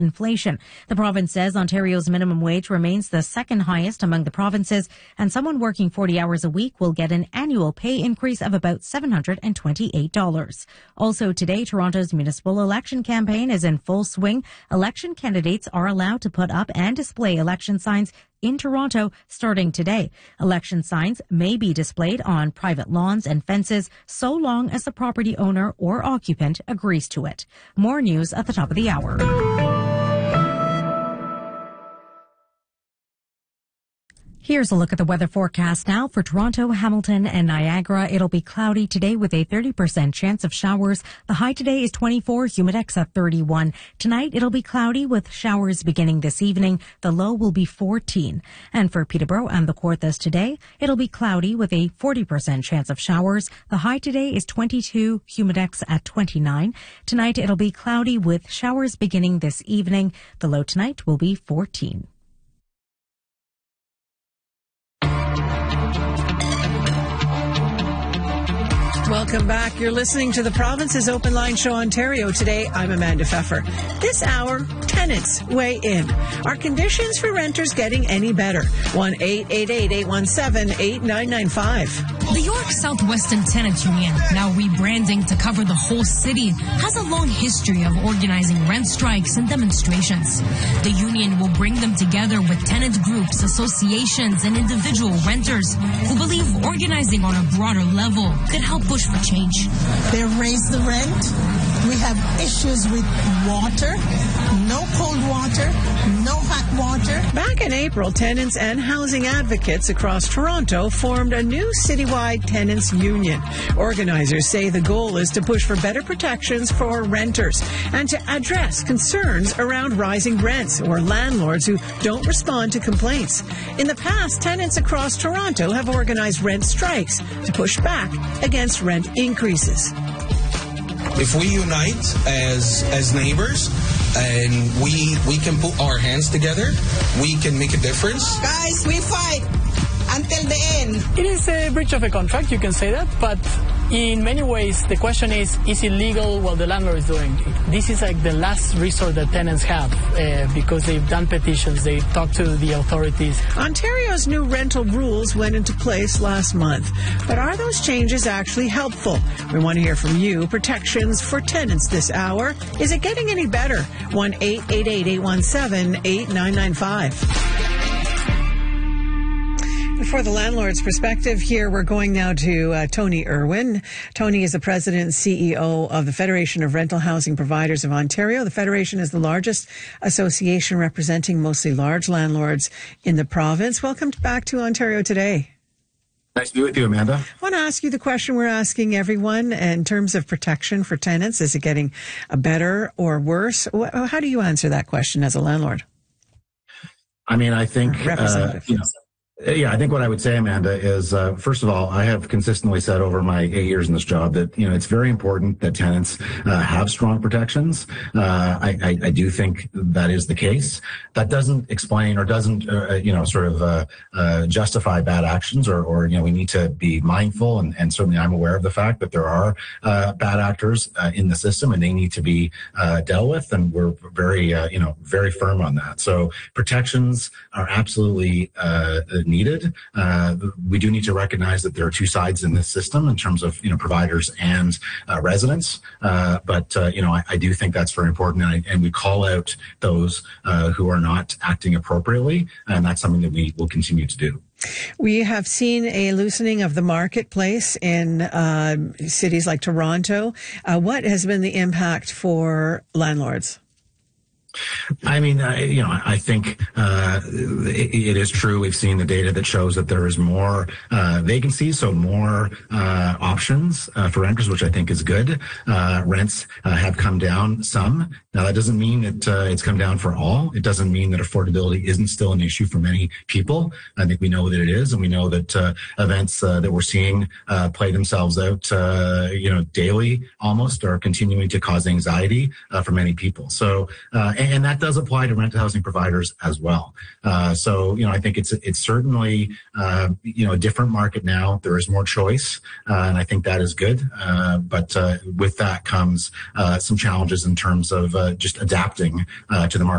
inflation. The province says Ontario's minimum wage remains the second highest among the provinces, and someone working 40 hours a week will get an annual pay increase of about $728. Also today, Toronto's municipal election campaign is in full swing. Election candidates are allowed to put up and display election signs in Toronto starting today. Election signs may be displayed on private lawns and fences so long as the property owner or occupant agrees to it. More news at the top of the hour. Here's a look at the weather forecast now for Toronto, Hamilton, and Niagara. It'll be cloudy today with a 30% chance of showers. The high today is 24, humidex at 31. Tonight, it'll be cloudy with showers beginning this evening. The low will be 14. And for Peterborough and the Kawarthas today, it'll be cloudy with a 40% chance of showers. The high today is 22, humidex at 29. Tonight, it'll be cloudy with showers beginning this evening. The low tonight will be 14. Welcome back. You're listening to the Province's Open Line Show Ontario. Today, I'm Amanda Pfeffer. This hour, tenants weigh in. Are conditions for renters getting any better? 1-888-817-8995. The York Southwestern Tenants Union, now rebranding to cover the whole city, has a long history of organizing rent strikes and demonstrations. The union will bring them together with tenant groups, associations, and individual renters who believe organizing on a broader level could help push for change. They raised the rent. We have issues with water, no cold water, no hot water. Back in April, tenants and housing advocates across Toronto formed a new citywide tenants union. Organizers say the goal is to push for better protections for renters and to address concerns around rising rents or landlords who don't respond to complaints. In the past, tenants across Toronto have organized rent strikes to push back against rent increases. If we unite as neighbors and we can put our hands together, we can make a difference. Guys, we fight until the end. It is a breach of a contract, you can say that, but in many ways the question is it legal what the landlord is doing? This is like the last resort that tenants have because they've done petitions, they've talked to the authorities. Ontario's new rental rules went into place last month, but are those changes actually helpful? We want to hear from you. Protections for tenants this hour. Is it getting any better? 1-888-817-8995. For the landlord's perspective here, we're going now to Tony Irwin. Tony is the president and CEO of the Federation of Rental Housing Providers of Ontario. The Federation is the largest association representing mostly large landlords in the province. Welcome back to Ontario Today. Nice to be with you, Amanda. I want to ask you the question we're asking everyone in terms of protection for tenants. Is it getting better or worse? How do you answer that question as a landlord? I mean, I think, I think what I would say, Amanda, is, first of all, I have consistently said over my 8 years in this job that, it's very important that tenants have strong protections. I do think that is the case. That doesn't explain or doesn't, justify bad actions or, we need to be mindful. And certainly I'm aware of the fact that there are bad actors in the system and they need to be dealt with. And we're very, very firm on that. So protections are absolutely needed. We do need to recognize that there are two sides in this system in terms of, providers and residents. But I do think that's very important. And we call out those who are not acting appropriately. And that's something that we will continue to do. We have seen a loosening of the marketplace in cities like Toronto. What has been the impact for landlords? I mean, I think it is true. We've seen the data that shows that there is more vacancies, so more options for renters, which I think is good. Rents have come down some. Now, that doesn't mean that it's come down for all. It doesn't mean that affordability isn't still an issue for many people. I think we know that it is, and we know that events that we're seeing play themselves out, daily almost, are continuing to cause anxiety for many people. So, and that does apply to rental housing providers as well. So, I think it's certainly, a different market now. There is more choice, and I think that is good. But with that comes some challenges in terms of just adapting to the market.